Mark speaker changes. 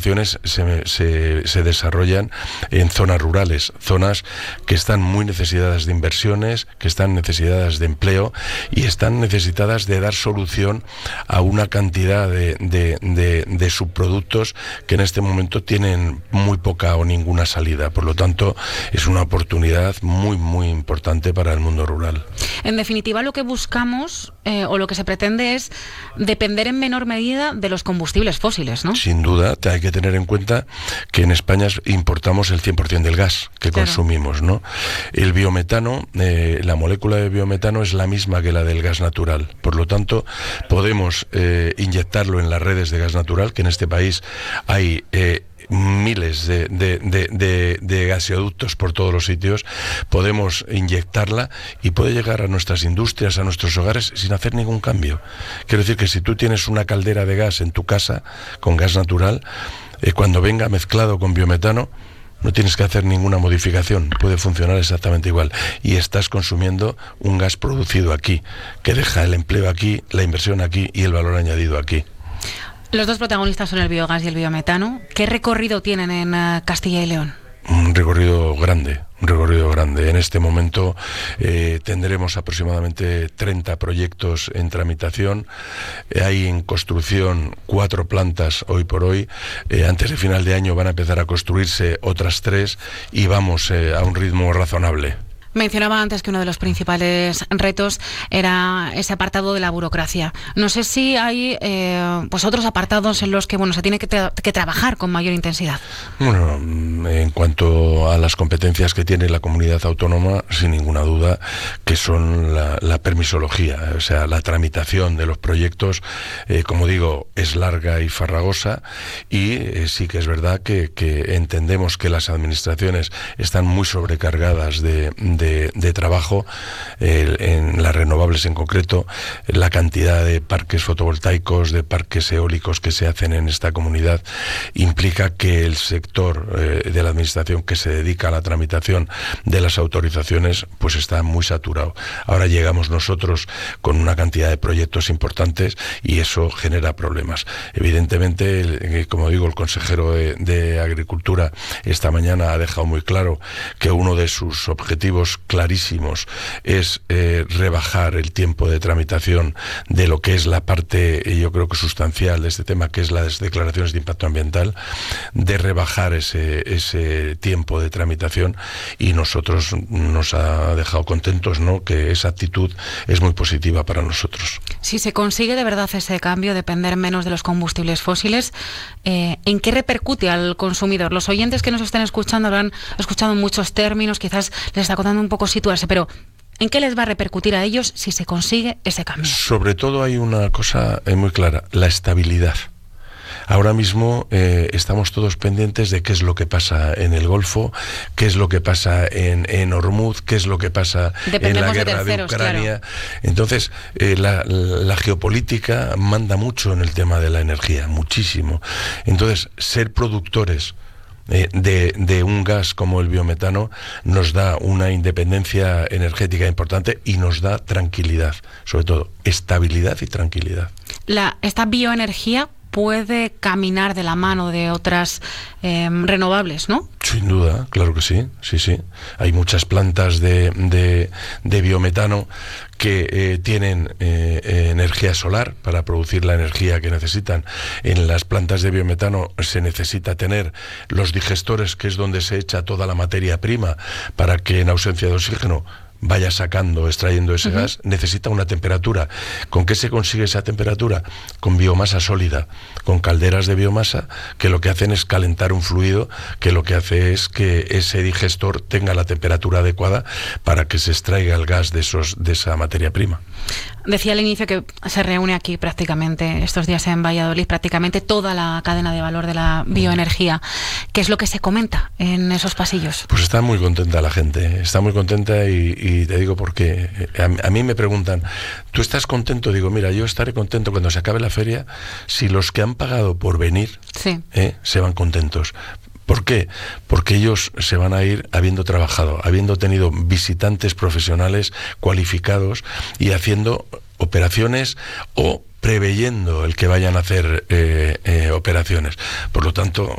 Speaker 1: instalaciones se desarrollan en zonas rurales, zonas que están muy necesitadas de inversiones, que están necesitadas de empleo y están necesitadas de dar solución a una cantidad de subproductos que en este momento tienen muy poca o ninguna salida. Por lo tanto, es una oportunidad muy, muy importante para el mundo rural.
Speaker 2: En definitiva, lo que buscamos o lo que se pretende es depender en menor medida de los combustibles fósiles, ¿no?
Speaker 1: Sin duda, hay que tener en cuenta que en España importamos el 100% del gas que consumimos, ¿no? El biometano, la molécula de biometano es la misma que la del gas natural. Por lo tanto, podemos inyectarlo en las redes de gas natural, que en este país hay miles de gaseoductos por todos los sitios. Podemos inyectarla y puede llegar a nuestras industrias, a nuestros hogares sin hacer ningún cambio. Quiero decir que si tú tienes una caldera de gas en tu casa con gas natural, cuando venga mezclado con biometano no tienes que hacer ninguna modificación, puede funcionar exactamente igual y estás consumiendo un gas producido aquí, que deja el empleo aquí, la inversión aquí y el valor añadido aquí.
Speaker 2: Los dos protagonistas son el biogás y el biometano. ¿Qué recorrido tienen en Castilla y León?
Speaker 1: Un recorrido grande. En este momento tendremos aproximadamente 30 proyectos en tramitación. Hay en construcción 4 plantas hoy por hoy. Antes de final de año van a empezar a construirse otras 3 y vamos a un ritmo razonable.
Speaker 2: Mencionaba antes que uno de los principales retos era ese apartado de la burocracia. No sé si hay pues otros apartados en los que se tiene que trabajar con mayor intensidad. Bueno,
Speaker 1: en cuanto a las competencias que tiene la comunidad autónoma, sin ninguna duda, que son la permisología, o sea, la tramitación de los proyectos, como digo, es larga y farragosa y sí que es verdad que entendemos que las administraciones están muy sobrecargadas de trabajo, en las renovables en concreto, la cantidad de parques fotovoltaicos, de parques eólicos que se hacen en esta comunidad, implica que el sector de la administración que se dedica a la tramitación de las autorizaciones, pues está muy saturado. Ahora llegamos nosotros con una cantidad de proyectos importantes y eso genera problemas. Evidentemente, como digo, el consejero de Agricultura esta mañana ha dejado muy claro que uno de sus objetivos clarísimos es rebajar el tiempo de tramitación de lo que es la parte, yo creo que sustancial de este tema, que es las declaraciones de impacto ambiental, de rebajar ese tiempo de tramitación, y nosotros nos ha dejado contentos, ¿no?, que esa actitud es muy positiva para nosotros.
Speaker 2: Si se consigue de verdad ese cambio, depender menos de los combustibles fósiles, ¿en qué repercute al consumidor? Los oyentes que nos estén escuchando habrán escuchado muchos términos, quizás les está costando un poco situarse, pero ¿en qué les va a repercutir a ellos si se consigue ese cambio?
Speaker 1: Sobre todo hay una cosa muy clara, la estabilidad. Ahora mismo estamos todos pendientes de qué es lo que pasa en el Golfo, qué es lo que pasa en Hormuz, qué es lo que pasa en la guerra de Ucrania. Claro. Entonces, la geopolítica manda mucho en el tema de la energía, muchísimo. Entonces, ser productores de un gas como el biometano nos da una independencia energética importante y nos da tranquilidad, sobre todo estabilidad y tranquilidad.
Speaker 2: Esta bioenergía puede caminar de la mano de otras renovables, ¿no?
Speaker 1: Sin duda, claro que sí, sí. Hay muchas plantas de biometano que tienen energía solar para producir la energía que necesitan. En las plantas de biometano se necesita tener los digestores, que es donde se echa toda la materia prima para que en ausencia de oxígeno vaya extrayendo ese gas, necesita una temperatura. ¿Con qué se consigue esa temperatura? Con biomasa sólida, con calderas de biomasa que lo que hacen es calentar un fluido que lo que hace es que ese digestor tenga la temperatura adecuada para que se extraiga el gas de esa materia prima.
Speaker 2: Decía al inicio que se reúne aquí prácticamente, estos días en Valladolid, prácticamente toda la cadena de valor de la bioenergía. ¿Qué es lo que se comenta en esos pasillos?
Speaker 1: Pues está muy contenta la gente, está muy contenta y te digo porque a mí me preguntan, ¿tú estás contento? Digo, mira, yo estaré contento cuando se acabe la feria si los que han pagado por venir se van contentos. ¿Por qué? Porque ellos se van a ir habiendo trabajado, habiendo tenido visitantes profesionales cualificados y haciendo operaciones o preveyendo el que vayan a hacer operaciones. Por lo tanto,